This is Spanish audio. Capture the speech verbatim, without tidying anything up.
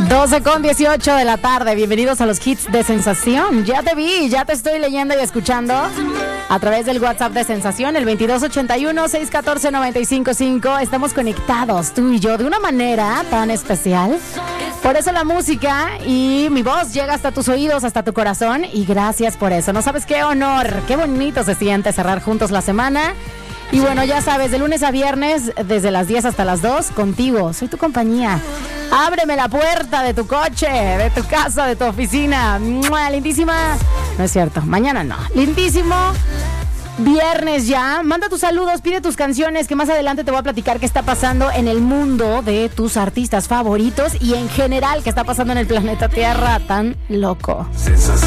doce con dieciocho de la tarde, bienvenidos a los hits de Sensación. Ya te vi, ya te estoy leyendo y escuchando a través del WhatsApp de Sensación, el veintidós ochenta y uno, seiscientos catorce, noventa y cinco cinco. Estamos conectados, tú y yo, de una manera tan especial. Por eso la música y mi voz llega hasta tus oídos, hasta tu corazón, y gracias por eso. No sabes qué honor, qué bonito se siente cerrar juntos la semana. Y bueno, ya sabes, de lunes a viernes, desde las diez hasta las dos, contigo, soy tu compañía. Ábreme la puerta de tu coche, de tu casa, de tu oficina. ¡Mua! Lindísima. No es cierto, mañana no. Lindísimo. Viernes ya. Manda tus saludos, pide tus canciones, que más adelante te voy a platicar qué está pasando en el mundo de tus artistas favoritos y en general qué está pasando en el planeta Tierra tan loco.